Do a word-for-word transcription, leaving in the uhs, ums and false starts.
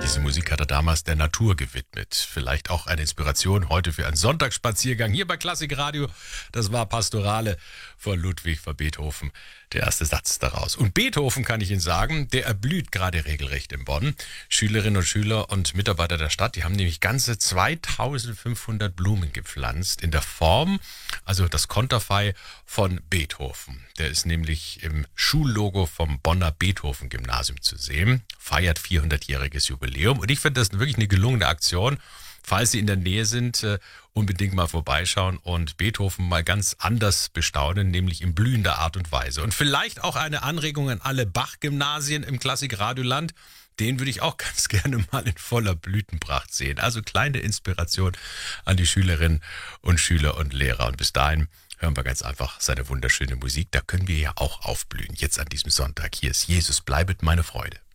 Diese Musik hat er damals der Natur gewidmet. Vielleicht auch eine Inspiration heute für einen Sonntagsspaziergang hier bei Klassikradio. Das war Pastorale von Ludwig van Beethoven. Der erste Satz daraus. Und Beethoven, kann ich Ihnen sagen, der erblüht gerade regelrecht in Bonn. Schülerinnen und Schüler und Mitarbeiter der Stadt, die haben nämlich ganze zweitausendfünfhundert Blumen gepflanzt in der Form, also das Konterfei von Beethoven. Der ist nämlich im Schullogo vom Bonner Beethoven-Gymnasium zu sehen, feiert vierhundertjähriges Jubiläum. Und ich finde das wirklich eine gelungene Aktion. Falls Sie in der Nähe sind, äh, unbedingt mal vorbeischauen und Beethoven mal ganz anders bestaunen, nämlich in blühender Art und Weise. Und vielleicht auch eine Anregung an alle Bach-Gymnasien im Klassikradioland. Den würde ich auch ganz gerne mal in voller Blütenpracht sehen. Also kleine Inspiration an die Schülerinnen und Schüler und Lehrer. Und bis dahin hören wir ganz einfach seine wunderschöne Musik. Da können wir ja auch aufblühen. Jetzt an diesem Sonntag. Hier ist Jesus, bleibet meine Freude.